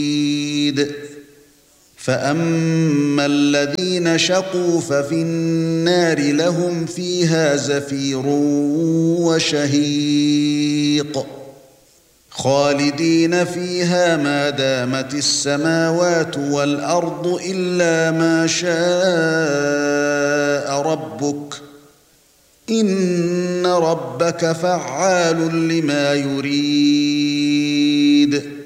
فأما الذين شقوا ففي النار لهم فيها زفير وشهيق خالدين فيها ما دامت السماوات والأرض إلا ما شاء ربك إن ربك فعال لما يريد